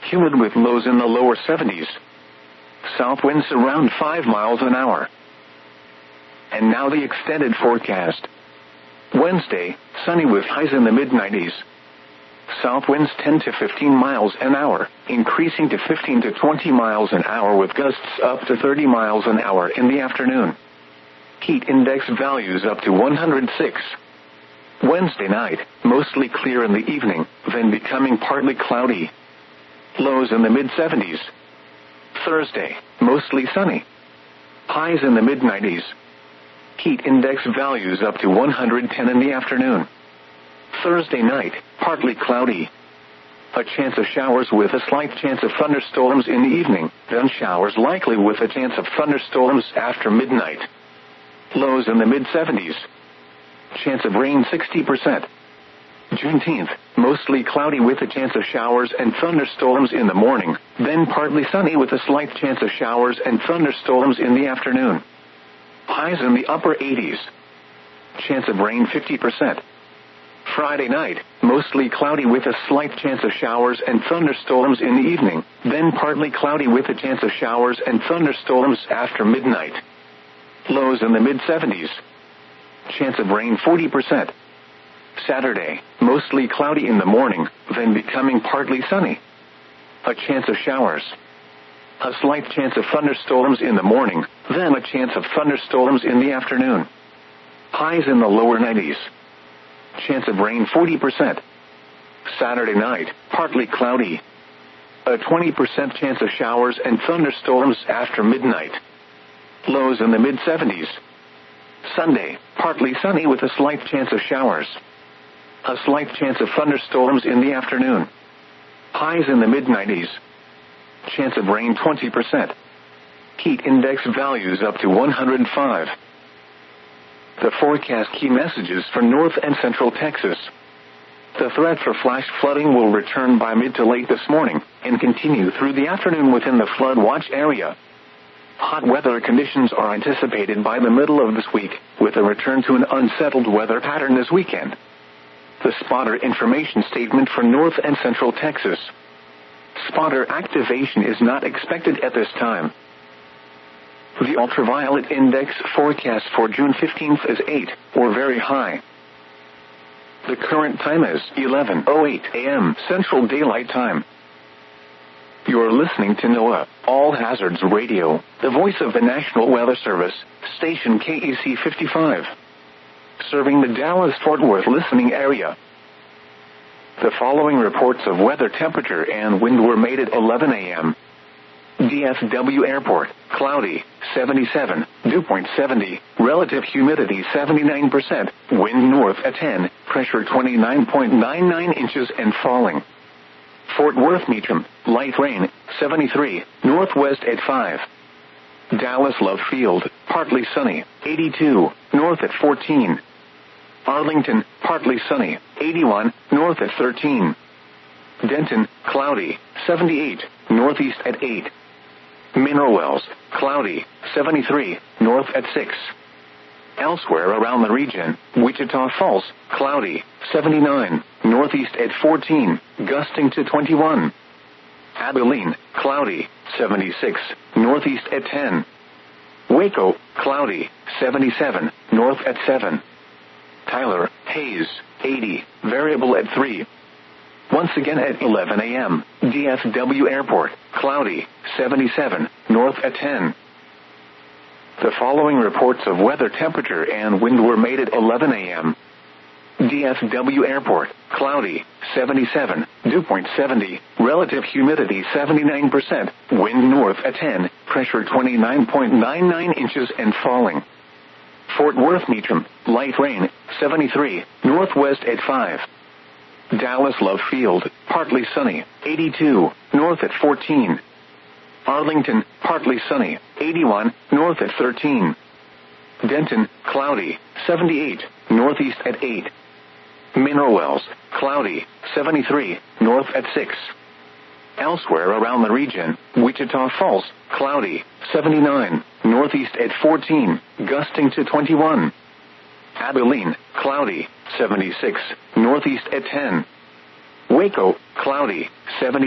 humid with lows in the lower 70s. South winds around 5 miles an hour. And now the extended forecast. Wednesday, sunny with highs in the mid-90s. South winds 10 to 15 miles an hour, increasing to 15 to 20 miles an hour with gusts up to 30 miles an hour in the afternoon. Heat index values up to 106. Wednesday night, mostly clear in the evening, then becoming partly cloudy. Lows in the mid-70s. Thursday, mostly sunny. Highs in the mid-90s. Heat index values up to 110 in the afternoon. Thursday night, partly cloudy. A chance of showers with a slight chance of thunderstorms in the evening, then showers likely with a chance of thunderstorms after midnight. Lows in the mid-70s. Chance of rain 60%. Juneteenth, mostly cloudy with a chance of showers and thunderstorms in the morning, then partly sunny with a slight chance of showers and thunderstorms in the afternoon. Highs in the upper 80s. Chance of rain 50%. Friday night, mostly cloudy with a slight chance of showers and thunderstorms in the evening, then partly cloudy with a chance of showers and thunderstorms after midnight. Lows in the mid-70s. Chance of rain 40%. Saturday, mostly cloudy in the morning, then becoming partly sunny. A chance of showers. A slight chance of thunderstorms in the morning, then a chance of thunderstorms in the afternoon. Highs in the lower 90s. Chance of rain 40%. Saturday night, partly cloudy. A 20% chance of showers and thunderstorms after midnight. Lows in the mid-70s. Sunday, partly sunny with a slight chance of showers. A slight chance of thunderstorms in the afternoon. Highs in the mid-90s. Chance of rain 20%. Heat index values up to 105. The forecast key messages for North and Central Texas. The threat for flash flooding will return by mid to late this morning and continue through the afternoon within the flood watch area. Hot weather conditions are anticipated by the middle of this week, with a return to an unsettled weather pattern this weekend. The spotter information statement for North and Central Texas. Spotter activation is not expected at this time. The ultraviolet index forecast for June 15th is 8, or very high. The current time is 11:08 a.m. Central Daylight Time. You're listening to NOAA, All Hazards Radio, the voice of the National Weather Service, station KEC 55. Serving the Dallas-Fort Worth listening area. The following reports of weather temperature and wind were made at 11 a.m. DFW Airport, cloudy, 77, dew point 70, relative humidity 79%, wind north at 10, pressure 29.99 inches and falling. Fort Worth Meacham, light rain, 73, northwest at 5. Dallas Love Field, partly sunny, 82, north at 14. Arlington, partly sunny, 81, north at 13. Denton, cloudy, 78, northeast at 8. Mineral Wells, cloudy, 73, north at 6. Elsewhere around the region, Wichita Falls, cloudy, 79, northeast at 14, gusting to 21. Abilene, cloudy, 76, northeast at 10. Waco, cloudy, 77, north at 7. Tyler, haze, 80, variable at 3. Once again at 11 a.m., DFW Airport, cloudy, 77, north at 10. The following reports of weather temperature and wind were made at 11 a.m. DFW Airport, cloudy, 77, dew point 70, relative humidity 79%, wind north at 10, pressure 29.99 inches and falling. Fort Worth Meacham, light rain, 73, northwest at 5. Dallas Love Field, partly sunny, 82, north at 14. Arlington, partly sunny, 81, north at 13. Denton, cloudy, 78, northeast at 8. Mineral Wells, cloudy, 73, north at 6. Elsewhere around the region, Wichita Falls, cloudy, 79, northeast at 14, gusting to 21. Abilene, cloudy, 76, northeast at 10. Waco, cloudy, 70.